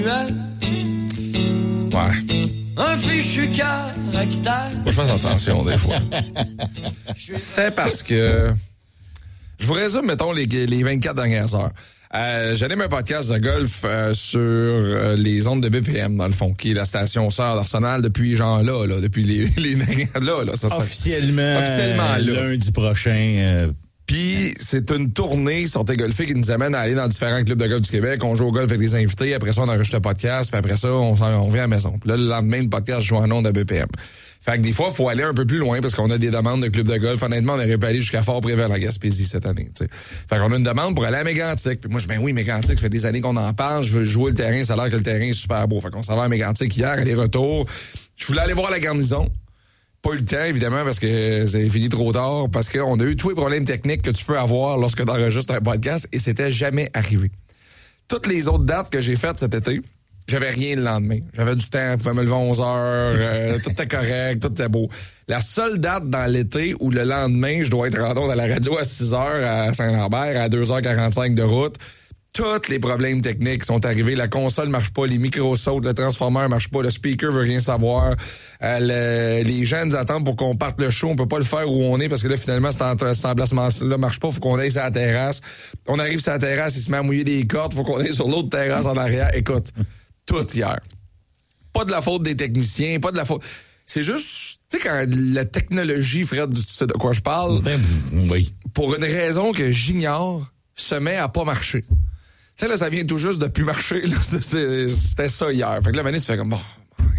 Ouais. Un fichu caractère. Faut que je fasse attention des fois. C'est parce que... Je vous résume, mettons, les 24 dernières heures. J'anime un podcast de golf sur les ondes de BPM, dans le fond, qui est la station sœur d'Arsenal depuis genre là, depuis les là. Officiellement lundi prochain. Puis c'est une tournée sur T'es golfé qui nous amène à aller dans différents clubs de golf du Québec. On joue au golf avec des invités. Après ça, on enregistre le podcast. Puis après ça, on vient à la maison. Puis là, le lendemain, le podcast joue en ondes à BPM. Fait que des fois, il faut aller un peu plus loin parce qu'on a des demandes de clubs de golf. Honnêtement, on aurait pu aller jusqu'à Fort-Préval en Gaspésie cette année. T'sais. Fait qu'on a une demande pour aller à Mégantic. Puis moi, je dis, oui, Mégantic, ça fait des années qu'on en parle. Je veux jouer le terrain. Ça a l'air que le terrain est super beau. Fait qu'on s'en va à Mégantic hier, aller-retour. Je voulais aller voir la garnison. Pas eu le temps, évidemment, parce que c'est fini trop tard. Parce qu'on a eu tous les problèmes techniques que tu peux avoir lorsque tu enregistres un podcast et c'était jamais arrivé. Toutes les autres dates que j'ai faites cet été, j'avais rien le lendemain. J'avais du temps, je pouvais me lever à 11h, tout était correct, tout était beau. La seule date dans l'été où le lendemain, je dois être rendu à la radio à 6h à Saint-Lambert, à 2h45 de route, tous les problèmes techniques sont arrivés. La console marche pas, les micros sautent, le transformeur marche pas, le speaker veut rien savoir. Les gens nous attendent pour qu'on parte le show. On peut pas le faire où on est parce que là, finalement, cet emplacement-là marche pas. Faut qu'on aille sur la terrasse. On arrive sur la terrasse, il se met à mouiller des cordes. Faut qu'on aille sur l'autre terrasse en arrière. Écoute, tout hier. Pas de la faute des techniciens, pas de la faute... C'est juste... Tu sais, quand la technologie, Fred, tu sais de quoi je parle? Oui. Pour une raison que j'ignore, se met à pas marcher. Tu sais, là, ça vient tout juste de plus marcher. Là. C'était ça hier. Fait que là, tu fais comme, bon, regarde.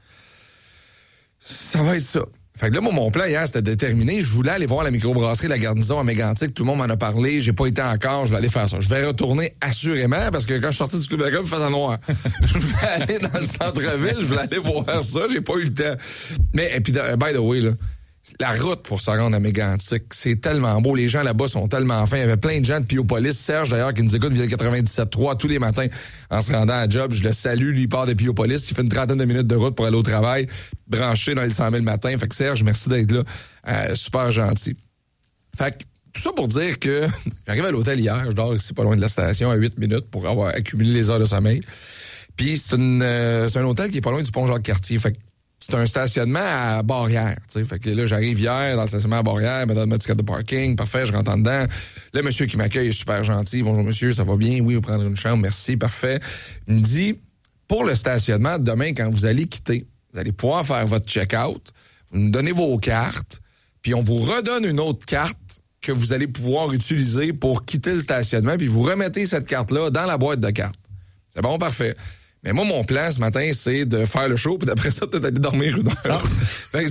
Ça va être ça. Fait que là, moi, mon plan hier, c'était déterminé. Je voulais aller voir la microbrasserie de la Garnison à Mégantic. Tout le monde m'en a parlé. J'ai pas été encore. Je vais aller faire ça. Je vais retourner assurément parce que quand je suis sorti du club de golf, il faisait noir. Je voulais aller dans le centre-ville. Je voulais aller voir ça. J'ai pas eu le temps. Mais, et puis, by the way, là, la route pour se rendre à Mégantic, c'est tellement beau. Les gens là-bas sont tellement fins. Il y avait plein de gens de Piopolis. Serge, d'ailleurs, qui nous écoute via le 97.3 tous les matins en se rendant à job. Je le salue. Lui, il part de Piopolis. Il fait une trentaine de minutes de route pour aller au travail, branché dans les 100 000 le matin. Fait que Serge, merci d'être là. Super gentil. Fait que tout ça pour dire que j'arrive à l'hôtel hier. Je dors ici pas loin de la station à 8 minutes pour avoir accumulé les heures de sommeil. Puis c'est un hôtel qui est pas loin du pont Jacques-Cartier. Fait que c'est un stationnement à Barrière, tu sais. Fait que là, j'arrive hier dans le stationnement à Barrière, me donne ma ticket de parking, parfait, je rentre en dedans. Le monsieur qui m'accueille est super gentil. Bonjour monsieur, ça va bien? Oui, vous prendre une chambre, merci, parfait. Il me dit, pour le stationnement, demain, quand vous allez quitter, vous allez pouvoir faire votre check-out, vous nous donnez vos cartes, puis on vous redonne une autre carte que vous allez pouvoir utiliser pour quitter le stationnement, puis vous remettez cette carte-là dans la boîte de cartes. C'est bon, parfait. Mais moi, mon plan ce matin, c'est de faire le show, puis d'après ça, peut-être aller dormir une heure. Fait que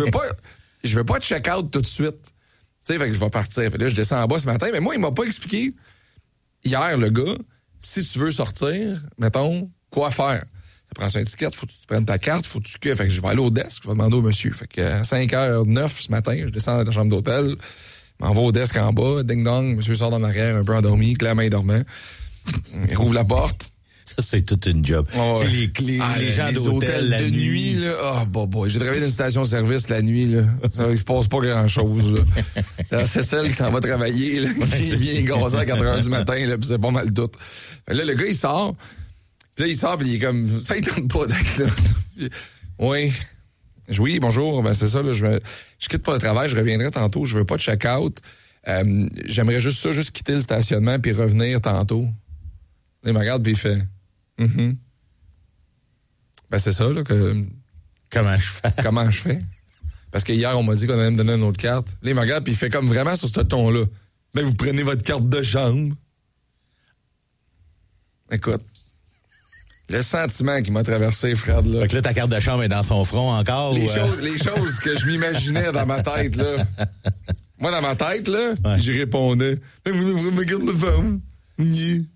je veux pas check-out tout de suite. Tu sais, fait que je vais partir. Fait que là, je descends en bas ce matin, mais moi, il m'a pas expliqué hier, le gars, si tu veux sortir, mettons, quoi faire. Ça prend un ticket, faut que tu prennes ta carte, faut que tu... Fait que je vais aller au desk, je vais demander au monsieur. Fait que à 5h09 ce matin, je descends dans la chambre d'hôtel, m'en vais au desk en bas, ding-dong, monsieur sort dans l'arrière, un peu endormi, clairement il dormait. Il rouvre la porte. Ça, c'est toute une job. Oh, ouais. Les gens d'hôtel de nuit, là. Oh, boy. J'ai travaillé dans une station-service la nuit, là. Il se passe pas grand-chose, là. C'est celle qui s'en va travailler, là, qui vient gazer à 4h du matin, là, pis c'est pas mal tout. Fait là, le gars, il sort. Puis là, il sort, pis il est comme, ça, il tente pas d'être là. Oui. Oui, bonjour. Ben, c'est ça, là. Je quitte pas le travail, je reviendrai tantôt. Je veux pas de check-out. J'aimerais juste quitter le stationnement puis revenir tantôt. Il me regarde puis il fait, Ben, c'est ça, là, que... Comment je fais? Parce que hier, on m'a dit qu'on allait me donner une autre carte. Là, il me regarde puis il fait comme vraiment sur ce ton-là. Ben, vous prenez votre carte de chambre. Écoute. Le sentiment qui m'a traversé, Fred, là. Fait que là, ta carte de chambre est dans son front encore? Les choses que je m'imaginais dans ma tête, là. Moi, dans ma tête, là, ouais. J'y répondais. Vous ouvrez ma carte de femme? Oui.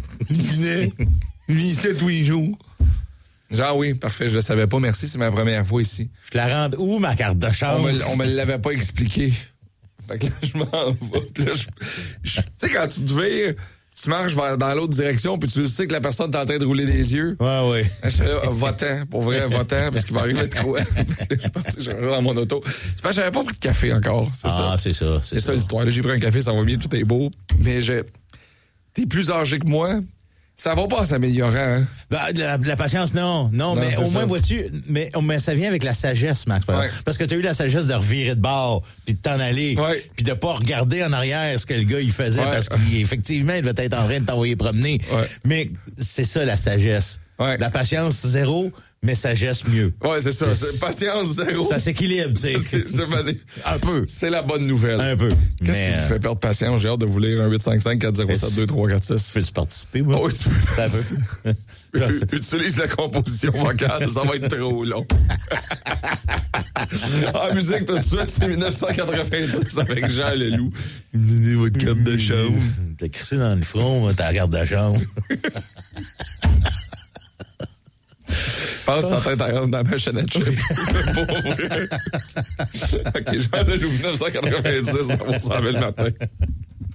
Il était tous les jours. Genre, oui, parfait, je le savais pas. Merci, c'est ma première fois ici. Je te la rende où, ma carte de chambre? On me l'avait pas expliqué. Fait que là, je m'en vais. Puis là, tu sais, quand tu devais... Tu marches dans l'autre direction, puis tu sais que la personne est en train de rouler des yeux. Ouais. Je fais là, va-t'en, pour vrai, va-t'en, parce qu'il va arriver de quoi. Je suis parti, je rentre dans mon auto. C'est parce que j'avais pas pris de café encore. C'est ça. C'est ça l'histoire. Là, j'ai pris un café, ça va bien, tout est beau. Mais t'es plus âgé que moi. Ça va pas s'améliorer, hein? La patience, non, mais au moins, vois-tu, mais ça vient avec la sagesse, Max. Ouais. Parce que tu as eu la sagesse de revirer de bord, puis de t'en aller, puis de pas regarder en arrière ce que le gars il faisait, parce qu'effectivement, il devait être en train de t'envoyer promener. Ouais. Mais c'est ça, la sagesse. Ouais. La patience, 0, mais sagesse, mieux. Ouais, c'est ça. C'est patience, 0. Ça s'équilibre, tu sais. Un peu. C'est la bonne nouvelle. Un peu. Qu'est-ce qui vous fait perdre patience? J'ai hâte de vous lire un 855-407-2346. Peux-tu participer, moi? Oui, tu peux. Utilise la composition vocale, ça va être trop long. En musique, tout de suite, c'est 1990 avec Jean Leloup. Donnez votre carte de chambre. T'as crissé dans le front, ta carte de chambre. Passe sa tête à rentrer dans la machine à chip. OK, Jean Leloup, 1990, on s'en va le matin.